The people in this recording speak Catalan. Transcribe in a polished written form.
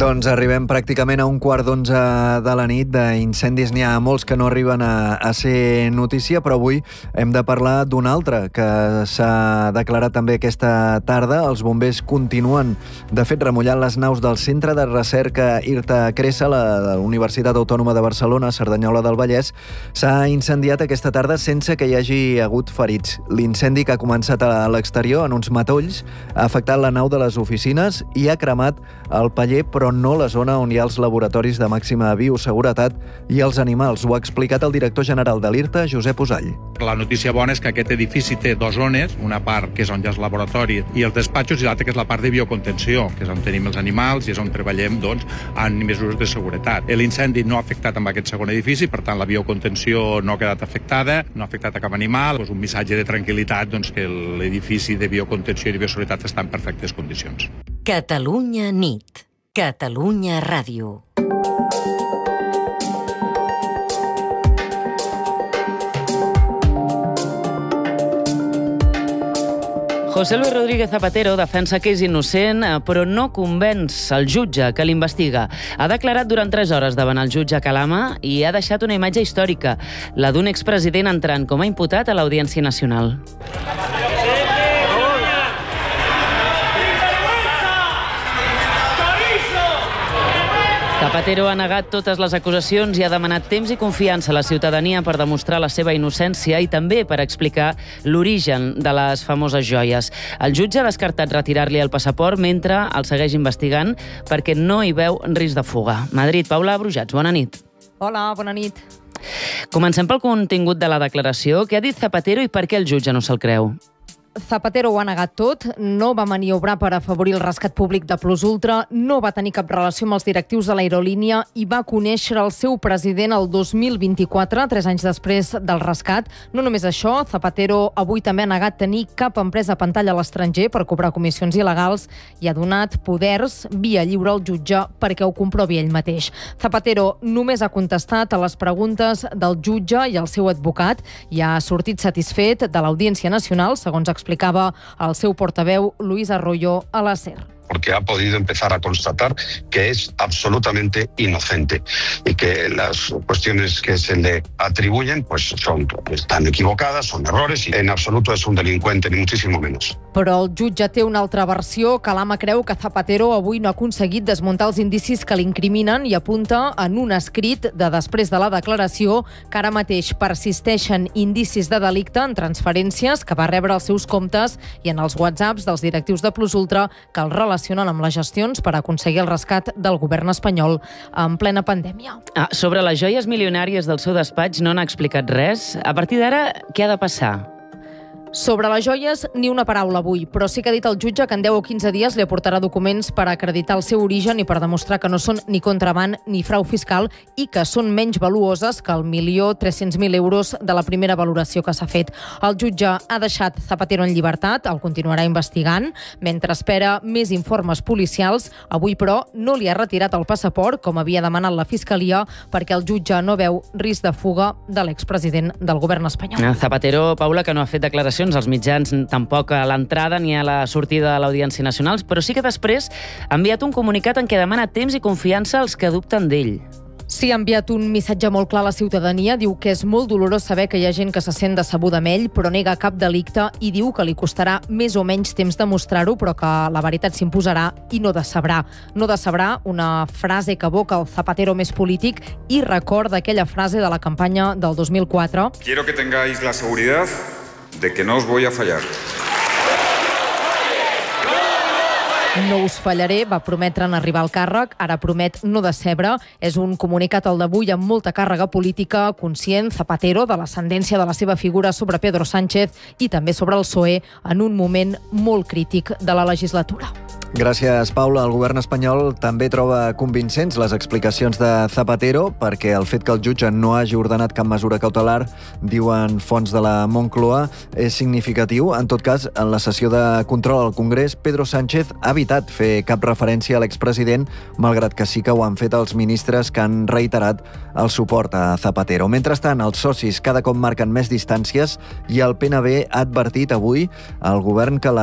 Doncs arribem pràcticament a 11:15 de la nit. D'incendis n'hi ha molts que no arriben a ser notícia, però avui hem de parlar d'un altre que s'ha declarat també aquesta tarda. Els bombers continuen, de fet, remullant les naus del Centre de Recerca IRTA Cressa, la Universitat Autònoma de Barcelona, Cerdanyola del Vallès. S'ha incendiat aquesta tarda sense que hi hagi hagut ferits. L'incendi, que ha començat a l'exterior, en uns matolls, ha afectat la nau de les oficines i ha cremat el paller, però no la zona on hi ha els laboratoris de màxima bioseguretat i els animals. Ho ha explicat el director general de l'IRTA, Josep Usall. La notícia bona és que aquest edifici té dues zones, una part que és on hi ha el laboratori i els despatxos i l'altra que és la part de biocontenció, que és on tenim els animals i és on treballem en mesures de seguretat. L'incendi no ha afectat amb aquest segon edifici, per tant la biocontenció no ha quedat afectada, no ha afectat a cap animal. Un missatge de tranquil·litat que l'edifici de biocontenció i de bioseguretat està en perfectes condicions. Catalunya nit. Catalunya Ràdio. José Luis Rodríguez Zapatero defensa que és innocent, però no convenç el jutge que l'investiga. Ha declarat durant 3 hores davant el jutge Calama i ha deixat una imatge històrica, la d'un expresident entrant com a imputat a l'Audiència Nacional. Zapatero ha negat totes les acusacions i ha demanat temps i confiança a la ciutadania per demostrar la seva innocència i també per explicar l'origen de les famoses joies. El jutge ha descartat retirar-li el passaport mentre el segueix investigant perquè no hi veu risc de fuga. Madrid, Paula Brujats, bona nit. Hola, bona nit. Comencem pel contingut de la declaració. Què ha dit Zapatero i per què el jutge no se'l creu? Zapatero ho ha negat tot, no va maniobrar per afavorir el rescat públic de Plus Ultra, no va tenir cap relació amb els directius de l'aerolínia i va conèixer el seu president el 2024, 3 anys després del rescat. No només això, Zapatero avui també ha negat tenir cap empresa pantalla a l'estranger per cobrar comissions il·legals i ha donat poders via lliure al jutge perquè ho comprovi ell mateix. Zapatero només ha contestat a les preguntes del jutge i el seu advocat i ha sortit satisfet de l'Audiència Nacional, segons explicava el seu portaveu Luis Arroyo a la SER. Porque ha podido empezar a constatar que es absolutamente inocente y que las cuestiones que se le atribuyen están equivocadas, son errores y en absoluto es un delincuente, ni muchísimo menos. Però el jutge té una altra versió. Calama creu que Zapatero avui no ha aconseguit desmuntar els indicis que l'incriminen i apunta en un escrit de després de la declaració que ara mateix persisteixen indicis de delicte en transferències que va rebre als seus comptes i en els whatsapps dels directius de Plus Ultra que el relacionen amb les gestions per aconseguir el rescat del govern espanyol en plena pandèmia. Sobre les joies milionàries del seu despatx no n'ha explicat res. A partir d'ara, què ha de passar? Sobre les joies, ni una paraula avui, però sí que ha dit el jutge que en 10 o 15 dies li aportarà documents per acreditar el seu origen i per demostrar que no són ni contraban ni frau fiscal i que són menys valuoses que el 1.300.000 euros de la primera valoració que s'ha fet. El jutge ha deixat Zapatero en llibertat, el continuarà investigant, mentre espera més informes policials. Avui, però, no li ha retirat el passaport, com havia demanat la Fiscalia, perquè el jutge no veu risc de fuga de l'expresident del govern espanyol. Zapatero, Paula, que no ha fet declaracions als mitjans tampoc a l'entrada ni a la sortida de l'Audiència Nacional, però sí que després ha enviat un comunicat en què demana temps i confiança als que dubten d'ell. Sí, ha enviat un missatge molt clar a la ciutadania. Diu que és molt dolorós saber que hi ha gent que se sent decebuda amb ell, però nega cap delicte i diu que li costarà més o menys temps demostrar-ho, però que la veritat s'imposarà i no decebrà. No decebrà, una frase que evoca el Zapatero més polític i recorda aquella frase de la campanya del 2004. Quiero que tengáis la seguridad de que no os voy a fallar. No us fallaré, va prometre en arribar al càrrec, ara promet no decebre. És un comunicat al d'avui amb molta càrrega política, conscient Zapatero de l'ascendència de la seva figura sobre Pedro Sánchez i també sobre el PSOE en un moment molt crític de la legislatura. Gràcies, Paula. El govern espanyol també troba convincents les explicacions de Zapatero perquè el fet que el jutge no hagi ordenat cap mesura cautelar, diuen fonts de la Moncloa, és significatiu. En tot cas, en la sessió de control al Congrés, Pedro Sánchez ha evitat fer cap referència a l'expresident, malgrat que sí que ho han fet els ministres que han reiterat el suport a Zapatero. Mentrestant, els socis cada cop marquen més distàncies i el PNB ha advertit avui al govern que